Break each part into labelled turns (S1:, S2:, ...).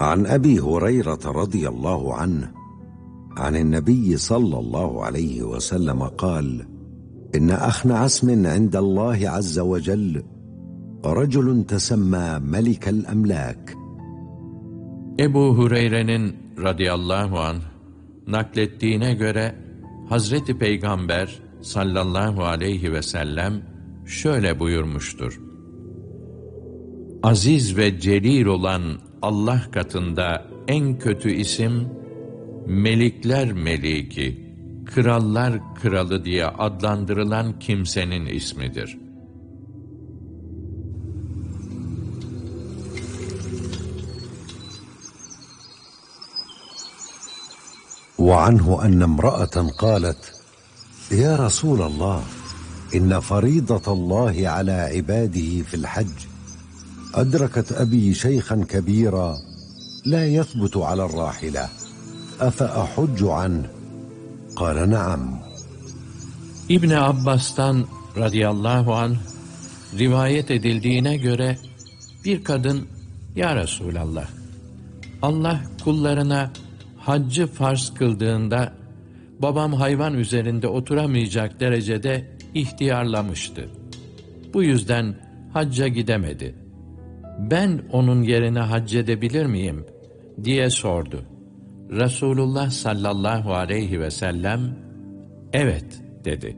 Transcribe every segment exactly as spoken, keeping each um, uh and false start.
S1: عن أبي هريرة رضي الله عنه عن النبي صلى الله عليه وسلم قال: إن أخنع اسم عند الله عز وجل رجل تسمى ملك الأملاك.
S2: Ebu Hureyre'nin radıyallahu anh naklettiğine göre Hazreti Peygamber sallallahu aleyhi ve sellem şöyle buyurmuştur: Aziz ve celil olan Allah katında en kötü isim, melikler meliki, krallar kralı diye adlandırılan kimsenin ismidir.
S1: وعنه أن امرأة قالت: يا رسول الله، إن فريضة الله على عباده في الحج أدركت أبي شيخا كبيرا لا يثبت على الراحلة، أفأحج عنه؟ قال: نعم.
S2: İbni Abbas'tan radıyallahu anh rivayet edildiğine göre bir kadın, Ya Resulallah, Allah kullarına haccı farz kıldığında babam hayvan üzerinde oturamayacak derecede ihtiyarlamıştı. Bu yüzden hacca gidemedi. Ben onun yerine hac edebilir miyim diye sordu. Resulullah sallallahu aleyhi ve sellem evet dedi.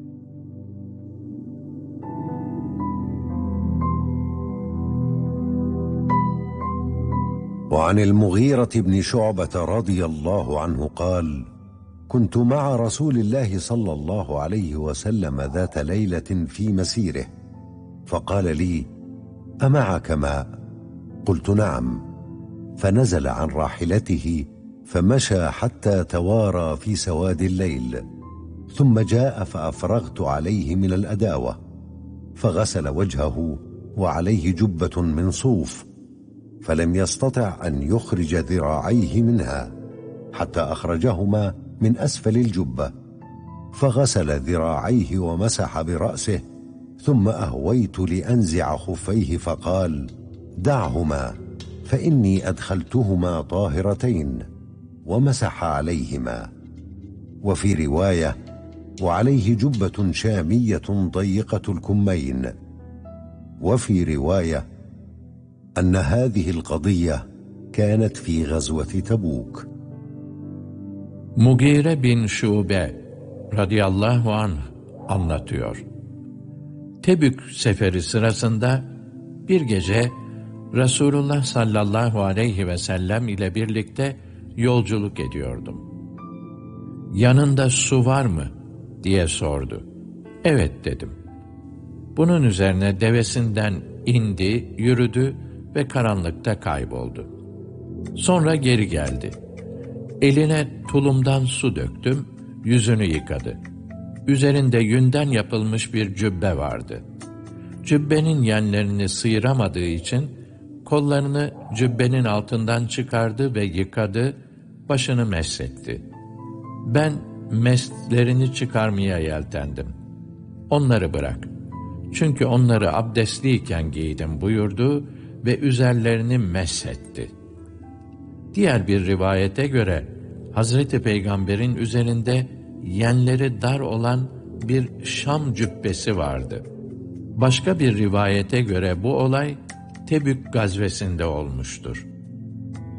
S1: وعن المغيرة بن شعبة رضي الله عنه قال: كنت مع رسول الله صلى الله عليه وسلم ذات ليلة في مسيره، فقال لي: أمعك ماء؟ قلت: نعم. فنزل عن راحلته فمشى حتى توارى في سواد الليل، ثم جاء فأفرغت عليه من الأداوة، فغسل وجهه وعليه جبة من صوف، فلم يستطع أن يخرج ذراعيه منها حتى أخرجهما من أسفل الجبة، فغسل ذراعيه ومسح برأسه، ثم أهويت لأنزع خفيه فقال: دعهما فإني أدخلتهما طاهرتين، ومسح عليهما. وفي رواية: وعليه جبة شامية ضيقة الكمين. وفي رواية أن هذه القضية كانت في غزوة تبوك.
S2: Mugire bin Şube radıyallahu anh anlatıyor. Tebük seferi sırasında bir gece Resulullah sallallahu aleyhi ve sellem ile birlikte yolculuk ediyordum. Yanında su var mı diye sordu. Evet dedim. Bunun üzerine devesinden indi, yürüdü ve karanlıkta kayboldu. Sonra geri geldi. Eline tulumdan su döktüm, yüzünü yıkadı. Üzerinde yünden yapılmış bir cübbe vardı. Cübbenin yenlerini sıyıramadığı için kollarını cübbenin altından çıkardı ve yıkadı, başını meshetti. Ben meslerini çıkarmaya yeltendim. Onları bırak. Çünkü onları abdestliyken giydim buyurdu ve üzerlerini meshetti. Diğer bir rivayete göre Hazreti Peygamber'in üzerinde yenleri dar olan bir Şam cübbesi vardı. Başka bir rivayete göre bu olay Tebük gazvesinde olmuştur.